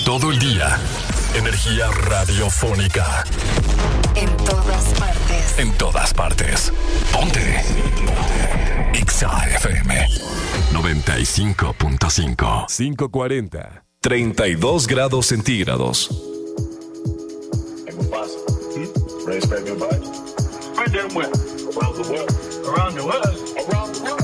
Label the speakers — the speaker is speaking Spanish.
Speaker 1: Todo el día. Energía radiofónica.
Speaker 2: En todas partes.
Speaker 1: En todas partes. Ponte. Exa FM 95.5.
Speaker 3: 540.
Speaker 1: 32 grados centígrados.
Speaker 4: Around the world.